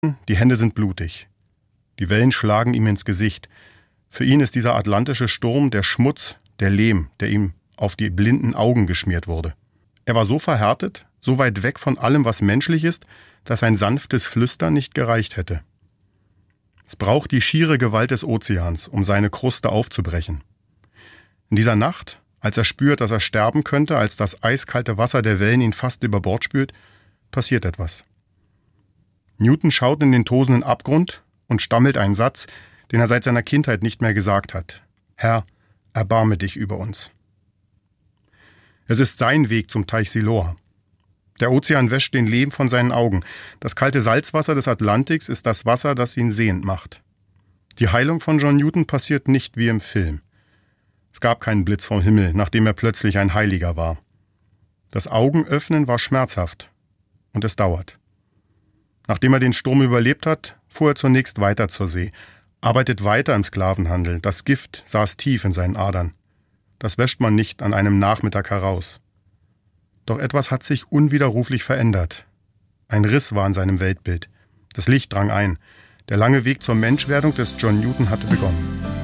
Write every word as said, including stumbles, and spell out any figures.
Die Hände sind blutig. Die Wellen schlagen ihm ins Gesicht. Für ihn ist dieser atlantische Sturm der Schmutz, der Lehm, der ihm auf die blinden Augen geschmiert wurde. Er war so verhärtet, so weit weg von allem, was menschlich ist, dass ein sanftes Flüstern nicht gereicht hätte. Es braucht die schiere Gewalt des Ozeans, um seine Kruste aufzubrechen. In dieser Nacht, als er spürt, dass er sterben könnte, als das eiskalte Wasser der Wellen ihn fast über Bord spült, passiert etwas. Newton schaut in den tosenden Abgrund und stammelt einen Satz, den er seit seiner Kindheit nicht mehr gesagt hat. Herr, erbarme dich über uns. Es ist sein Weg zum Teich Siloa. Der Ozean wäscht den Lehm von seinen Augen. Das kalte Salzwasser des Atlantiks ist das Wasser, das ihn sehend macht. Die Heilung von John Newton passiert nicht wie im Film. Es gab keinen Blitz vom Himmel, nachdem er plötzlich ein Heiliger war. Das Augenöffnen war schmerzhaft und es dauert. Nachdem er den Sturm überlebt hat, fuhr er zunächst weiter zur See, arbeitet weiter im Sklavenhandel. Das Gift saß tief in seinen Adern. Das wäscht man nicht an einem Nachmittag heraus. Doch etwas hat sich unwiderruflich verändert. Ein Riss war in seinem Weltbild. Das Licht drang ein. Der lange Weg zur Menschwerdung des John Newton hatte begonnen.